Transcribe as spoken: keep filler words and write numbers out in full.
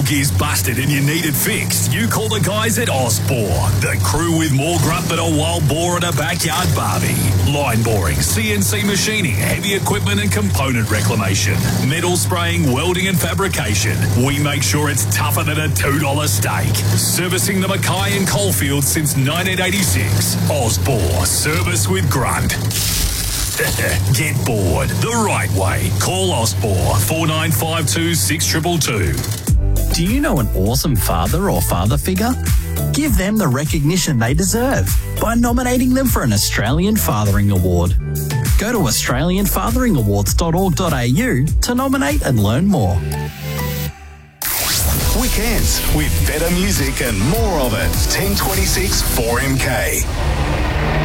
diesel gear's busted and you need it fixed, you call the guys at Osbor, the crew with more grunt than a wild boar at a backyard barbie. Line boring, C N C machining, heavy equipment and component reclamation, metal spraying, welding and fabrication. We make sure it's tougher than a two dollar steak. Servicing the Mackay and Coalfield since nineteen eighty-six. Osbor, service with grunt. Get bored the right way. Call Osbor four nine five two six two two two. Do you know an awesome father or father figure? Give them the recognition they deserve by nominating them for an Australian Fathering Award. Go to australian fathering awards dot org dot a u to nominate and learn more. Weekends with better music and more of it. ten twenty-six four M K.